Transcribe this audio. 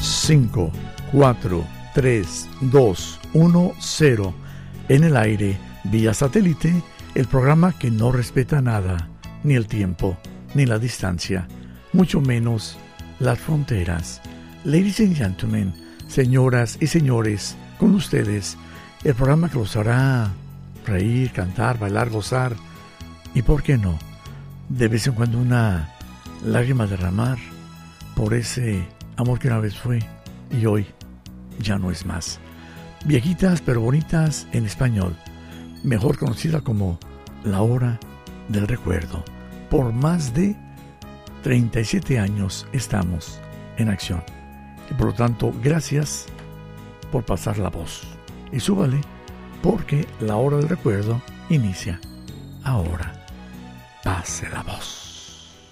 5, 4, 3, 2, 1, 0. En el aire, vía satélite, el programa que no respeta nada, ni el tiempo, ni la distancia, mucho menos las fronteras. Ladies and gentlemen, señoras y señores, con ustedes, el programa que los hará reír, cantar, bailar, gozar y, ¿por qué no?, de vez en cuando una lágrima derramar por ese amor que una vez fue y hoy ya no es más. Viejitas pero bonitas en español, mejor conocida como La Hora del Recuerdo. Por más de 37 años estamos en acción y por lo tanto gracias por pasar la voz y súbale porque La Hora del Recuerdo inicia ahora. Pase la voz.